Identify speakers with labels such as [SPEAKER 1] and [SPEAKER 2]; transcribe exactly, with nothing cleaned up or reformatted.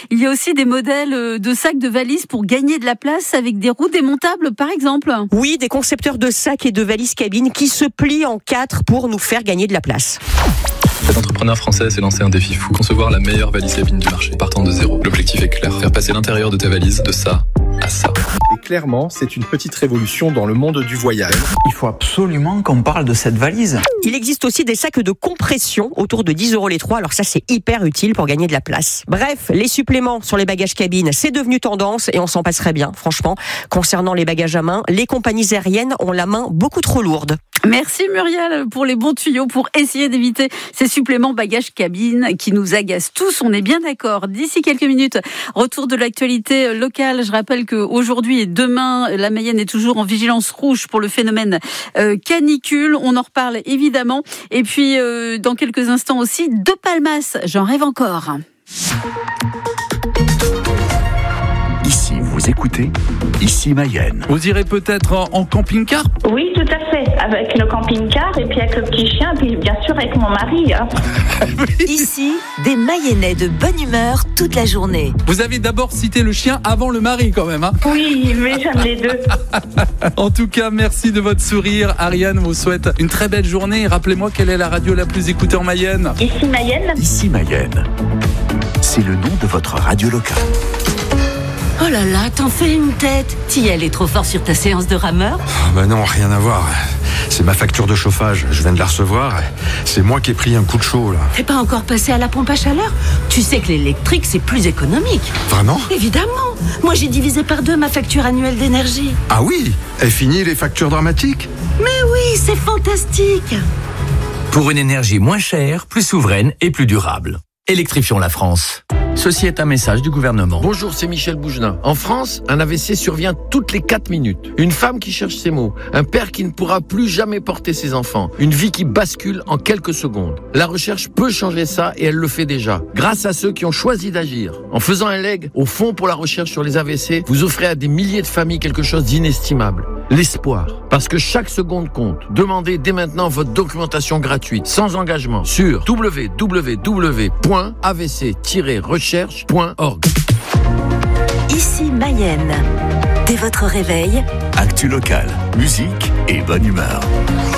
[SPEAKER 1] Il y a aussi des modèles de sacs de valises pour gagner de la place avec des roues démontables, par exemple.
[SPEAKER 2] Oui, des concepteurs de sacs et de valises cabines qui se plient en quatre pour nous faire gagner de la place.
[SPEAKER 3] Cette entrepreneur française s'est lancé un défi fou. Concevoir la meilleure valise cabine du marché, partant de zéro. L'objectif est clair, faire passer l'intérieur de ta valise de ça à ça.
[SPEAKER 4] Et clairement, c'est une petite révolution dans le monde du voyage.
[SPEAKER 5] Il faut absolument qu'on parle de cette valise.
[SPEAKER 2] Il existe aussi des sacs de compression autour de dix euros les trois, alors ça c'est hyper utile pour gagner de la place. Bref, les suppléments sur les bagages cabines, c'est devenu tendance et on s'en passerait bien, franchement. Concernant les bagages à main, les compagnies aériennes ont la main beaucoup trop lourde.
[SPEAKER 1] Merci Muriel pour les bons tuyaux pour essayer d'éviter ces suppléments bagages cabine qui nous agacent tous, on est bien d'accord. D'ici quelques minutes, retour de l'actualité locale. Je rappelle qu'aujourd'hui et demain, la Mayenne est toujours en vigilance rouge pour le phénomène euh, canicule. On en reparle évidemment. Et puis, euh, dans quelques instants aussi, de Palmas, j'en rêve encore.
[SPEAKER 6] Ici, vous écoutez Ici Mayenne.
[SPEAKER 7] Vous irez peut-être en, en camping-car ?
[SPEAKER 8] Oui, tout à fait. Avec le camping-car et puis avec le petit chien, et puis bien sûr avec mon mari. Hein.
[SPEAKER 9] Ici, des Mayennais de bonne humeur toute la journée.
[SPEAKER 7] Vous avez d'abord cité le chien avant le mari quand même. Hein.
[SPEAKER 8] Oui, mais j'aime les deux.
[SPEAKER 7] En tout cas, merci de votre sourire. Ariane vous souhaite une très belle journée. Rappelez-moi quelle est la radio la plus écoutée en Mayenne.
[SPEAKER 8] Ici Mayenne.
[SPEAKER 6] Ici Mayenne. C'est le nom de votre radio locale.
[SPEAKER 10] Oh là là, t'en fais une tête. Thiel est trop fort sur ta séance de rameur ?
[SPEAKER 11] Oh bah non, rien à voir. C'est ma facture de chauffage, je viens de la recevoir. C'est moi qui ai pris un coup de chaud là.
[SPEAKER 10] T'es pas encore passé à la pompe à chaleur ? Tu sais que l'électrique c'est plus économique.
[SPEAKER 11] Vraiment ?
[SPEAKER 10] Évidemment. Moi j'ai divisé par deux ma facture annuelle d'énergie.
[SPEAKER 11] Ah oui ? Est fini les factures dramatiques ?
[SPEAKER 10] Mais oui, c'est fantastique.
[SPEAKER 12] Pour une énergie moins chère, plus souveraine et plus durable. Électrifions la France. Ceci est un message du gouvernement.
[SPEAKER 13] Bonjour, c'est Michel Bougelin. En France, un A V C survient toutes les quatre minutes. Une femme qui cherche ses mots. Un père qui ne pourra plus jamais porter ses enfants. Une vie qui bascule en quelques secondes. La recherche peut changer ça et elle le fait déjà. Grâce à ceux qui ont choisi d'agir. En faisant un leg au Fonds pour la recherche sur les A V C, vous offrez à des milliers de familles quelque chose d'inestimable. L'espoir. Parce que chaque seconde compte. Demandez dès maintenant votre documentation gratuite, sans engagement, sur w w w point a v c tiret recherche point org.
[SPEAKER 9] Ici Mayenne. Dès votre réveil,
[SPEAKER 6] actu locale, musique et bonne humeur.